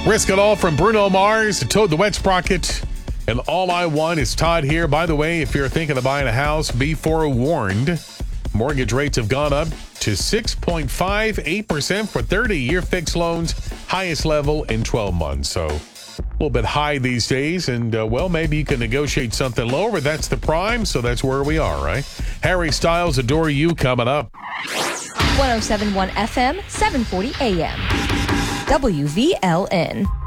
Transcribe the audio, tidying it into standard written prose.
Risk It All from Bruno Mars, Toad the Wet Sprocket, and All I Want is Todd here. By the way, if you're thinking of buying a house, be forewarned. Mortgage rates have gone up to 6.58% for 30-year fixed loans, highest level in 12 months. So a little bit high these days, and maybe you can negotiate something lower, but that's the prime, so that's where we are, right? Harry Styles, Adore You, coming up. 107.1 FM, 740 AM. WVLN.